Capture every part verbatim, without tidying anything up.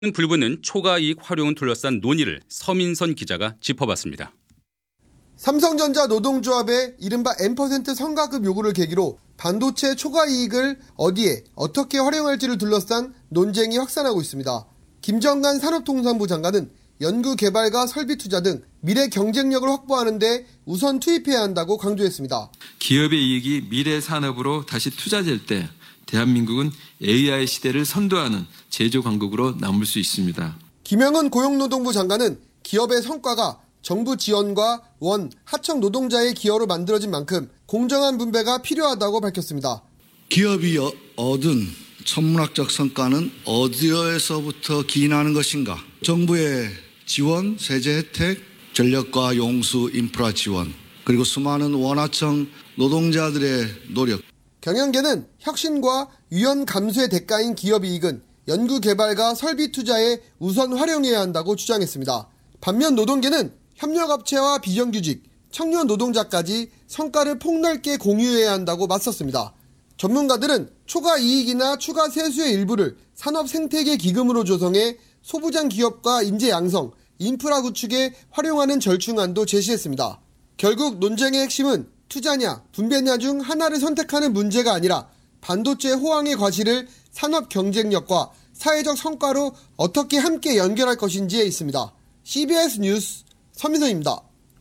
불붙는 초과이익 활용을 둘러싼 논의를 서민선 기자가 짚어봤습니다. 삼성전자 노동조합의 이른바 엔 퍼센트 성과급 요구를 계기로 반도체 초과이익을 어디에 어떻게 활용할지를 둘러싼 논쟁이 확산하고 있습니다. 김정관 산업통상부 장관은 연구개발과 설비 투자 등 미래 경쟁력을 확보하는 데 우선 투입해야 한다고 강조했습니다. 기업의 이익이 미래 산업으로 다시 투자될 때 대한민국은 에이아이 시대를 선도하는 제조 강국으로 남을 수 있습니다. 김영은 고용노동부 장관은 기업의 성과가 정부 지원과 원, 하청 노동자의 기여로 만들어진 만큼 공정한 분배가 필요하다고 밝혔습니다. 기업이 얻은 천문학적 성과는 어디에서부터 기인하는 것인가? 정부의 지원, 세제 혜택, 전력과 용수, 인프라 지원, 그리고 수많은 원하청 노동자들의 노력. 경영계는 혁신과 위험 감수의 대가인 기업이익은 연구개발과 설비 투자에 우선 활용해야 한다고 주장했습니다. 반면 노동계는 협력업체와 비정규직, 청년 노동자까지 성과를 폭넓게 공유해야 한다고 맞섰습니다. 전문가들은 초과 이익이나 추가 세수의 일부를 산업 생태계 기금으로 조성해 소부장 기업과 인재 양성, 인프라 구축에 활용하는 절충안도 제시했습니다. 결국 논쟁의 핵심은 투자냐, 분배냐 중 하나를 선택하는 문제가 아니라 반도체 호황의 과실을 산업 경쟁력과 사회적 성과로 어떻게 함께 연결할 것인지에 있습니다. 씨비에스 뉴스 서민선입니다.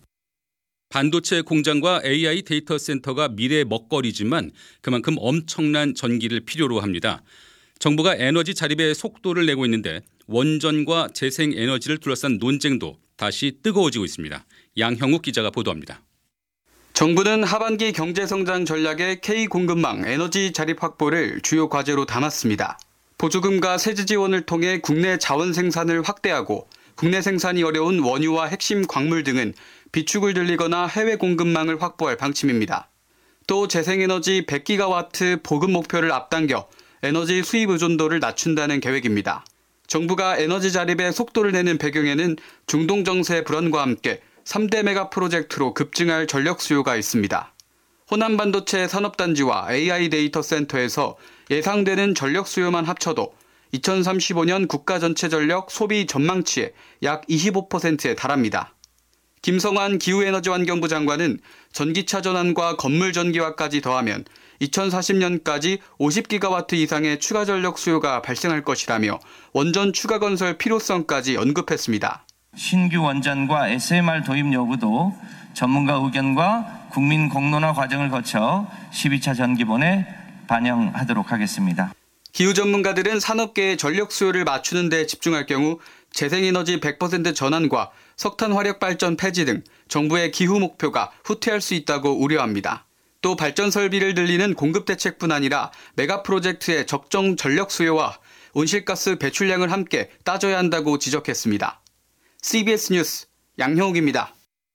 반도체 공장과 에이아이 데이터 센터가 미래의 먹거리지만 그만큼 엄청난 전기를 필요로 합니다. 정부가 에너지 자립에 속도를 내고 있는데 원전과 재생에너지를 둘러싼 논쟁도 다시 뜨거워지고 있습니다. 양형욱 기자가 보도합니다. 정부는 하반기 경제성장 전략의 K공급망 에너지 자립 확보를 주요 과제로 담았습니다. 보조금과 세제 지원을 통해 국내 자원 생산을 확대하고 국내 생산이 어려운 원유와 핵심 광물 등은 비축을 늘리거나 해외 공급망을 확보할 방침입니다. 또 재생에너지 백 기가와트 보급 목표를 앞당겨 에너지 수입 의존도를 낮춘다는 계획입니다. 정부가 에너지 자립에 속도를 내는 배경에는 중동 정세 불안과 함께 삼 대 메가 프로젝트로 급증할 전력 수요가 있습니다. 호남 반도체 산업단지와 에이아이 데이터 센터에서 예상되는 전력 수요만 합쳐도 이천삼십오 년 국가 전체 전력 소비 전망치의 약 이십오 퍼센트에 달합니다. 김성환 기후에너지환경부 장관은 전기차 전환과 건물 전기화까지 더하면 이천사십 년까지 오십 기가와트 이상의 추가 전력 수요가 발생할 것이라며 원전 추가 건설 필요성까지 언급했습니다. 신규 원전과 에스엠알 도입 여부도 전문가 의견과 국민 공론화 과정을 거쳐 십이 차 전기본에 반영하도록 하겠습니다. 기후 전문가들은 산업계의 전력 수요를 맞추는 데 집중할 경우 재생에너지 백 퍼센트 전환과 석탄 화력 발전 폐지 등 정부의 기후 목표가 후퇴할 수 있다고 우려합니다. 또 발전 설비를 늘리는 공급 대책뿐 아니라 메가 프로젝트의 적정 전력 수요와 온실가스 배출량을 함께 따져야 한다고 지적했습니다. 씨비에스 뉴스 양형욱입니다.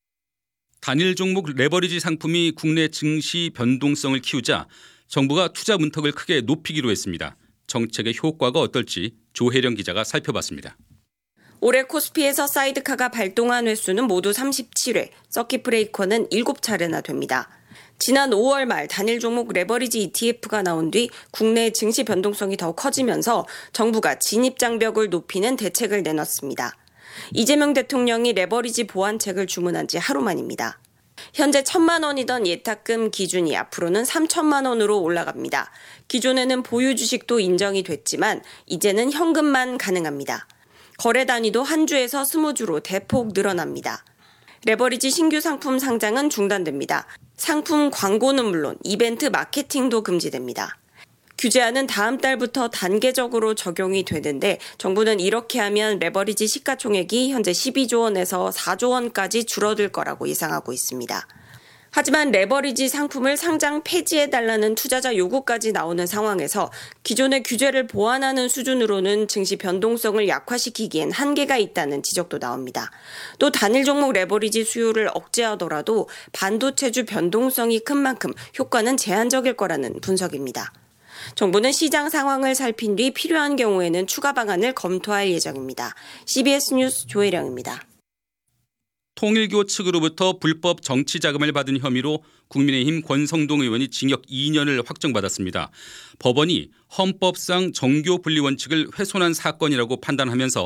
단일 종목 레버리지 상품이 국내 증시 변동성을 키우자 정부가 투자 문턱을 크게 높이기로 했습니다. 정책의 효과가 어떨지 조혜령 기자가 살펴봤습니다. 올해 코스피에서 사이드카가 발동한 횟수는 모두 삼십칠 회, 서킷 브레이커는 일곱 차례나 됩니다. 지난 오월 말 단일 종목 레버리지 이티에프가 나온 뒤 국내 증시 변동성이 더 커지면서 정부가 진입장벽을 높이는 대책을 내놨습니다. 이재명 대통령이 레버리지 보완책을 주문한 지 하루 만입니다. 현재 천만 원이던 예탁금 기준이 앞으로는 삼천만 원으로 올라갑니다. 기존에는 보유 주식도 인정이 됐지만 이제는 현금만 가능합니다. 거래 단위도 한 주에서 스무 주로 대폭 늘어납니다. 레버리지 신규 상품 상장은 중단됩니다. 상품 광고는 물론 이벤트 마케팅도 금지됩니다. 규제안은 다음 달부터 단계적으로 적용이 되는데 정부는 이렇게 하면 레버리지 시가총액이 현재 십이조 원에서 사조 원까지 줄어들 거라고 예상하고 있습니다. 하지만 레버리지 상품을 상장 폐지해달라는 투자자 요구까지 나오는 상황에서 기존의 규제를 보완하는 수준으로는 증시 변동성을 약화시키기엔 한계가 있다는 지적도 나옵니다. 또 단일 종목 레버리지 수요를 억제하더라도 반도체주 변동성이 큰 만큼 효과는 제한적일 거라는 분석입니다. 정부는 시장 상황을 살핀 뒤 필요한 경우에는 추가 방안을 검토할 예정입니다. 씨비에스 뉴스 조혜령입니다. 통일교 측으로부터 불법 정치 자금을 받은 혐의로 국민의힘 권성동 의원이 징역 이 년을 확정받았습니다. 법원이 헌법상 정교 분리 원칙을 훼손한 사건이라고 판단하면서